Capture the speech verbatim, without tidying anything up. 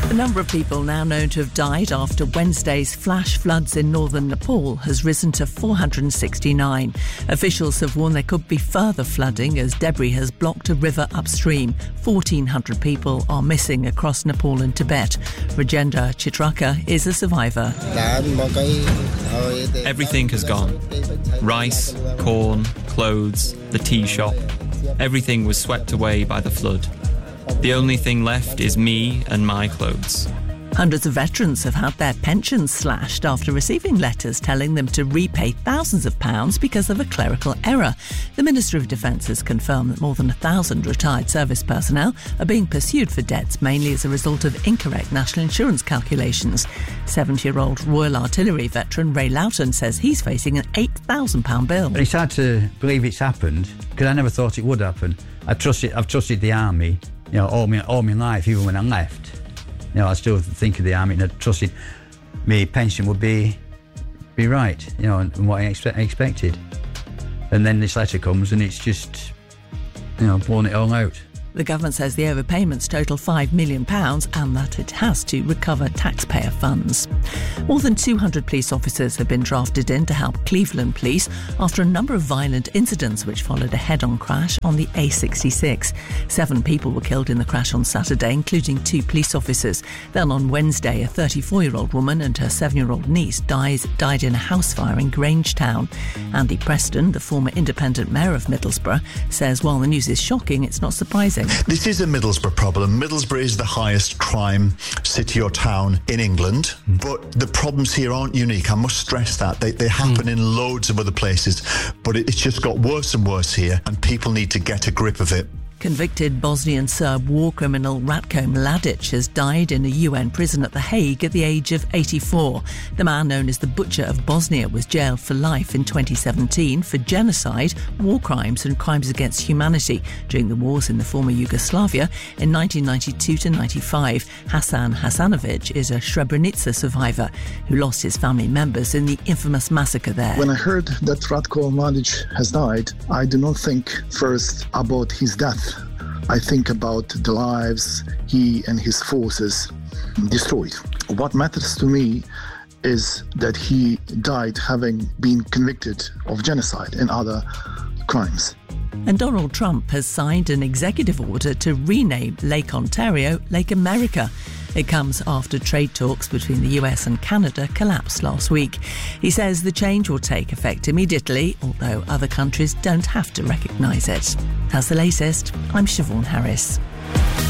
The number of people now known to have died after Wednesday's flash floods in northern Nepal has risen to four hundred sixty-nine. Officials have warned there could be further flooding as debris has blocked a river upstream. fourteen hundred people are missing across Nepal and Tibet. Rajendra Chitraka is a survivor. Everything has gone. Rice, corn, clothes, the tea shop. Everything was swept away by the flood. The only thing left is me and my clothes. Hundreds of veterans have had their pensions slashed after receiving letters telling them to repay thousands of pounds because of a clerical error. The Ministry of Defence has confirmed that more than a thousand retired service personnel are being pursued for debts, mainly as a result of incorrect national insurance calculations. seventy-year-old Royal Artillery veteran Ray Loughton says he's facing an eight thousand pounds bill. It's hard to believe it's happened because I never thought it would happen. I trusted, I've trusted the army, you know, all my, all my life, even when I left. You know, I still think of the army and I trusted my pension would be be right, you know, and what I expect, expected. And then this letter comes and it's just, you know, blown it all out. The government says the overpayments total five million pounds and that it has to recover taxpayer funds. More than two hundred police officers have been drafted in to help Cleveland police after a number of violent incidents which followed a head-on crash on the A sixty-six. Seven people were killed in the crash on Saturday, including two police officers. Then on Wednesday, a thirty-four-year-old woman and her seven-year-old niece dies, died in a house fire in Grangetown. Andy Preston, the former independent mayor of Middlesbrough, says while the news is shocking, it's not surprising. This is a Middlesbrough problem. Middlesbrough is the highest crime city or town in England, but the problems here aren't unique. I must stress that. They, they happen mm. in loads of other places, but it, it's just got worse and worse here, and people need to get a grip of it. Convicted Bosnian Serb war criminal Ratko Mladic has died in a U N prison at The Hague at the age of eighty-four. The man known as the Butcher of Bosnia was jailed for life in twenty seventeen for genocide, war crimes and crimes against humanity during the wars in the former Yugoslavia in nineteen ninety-two to ninety-five. Hasan Hasanovic is a Srebrenica survivor who lost his family members in the infamous massacre there. When I heard that Ratko Mladic has died, I do not think first about his death. I think about the lives he and his forces destroyed. What matters to me is that he died having been convicted of genocide and other crimes. And Donald Trump has signed an executive order to rename Lake Ontario Lake America. It comes after trade talks between the U S and Canada collapsed last week. He says the change will take effect immediately, although other countries don't have to recognise it. That's the latest. I'm Siobhan Harris.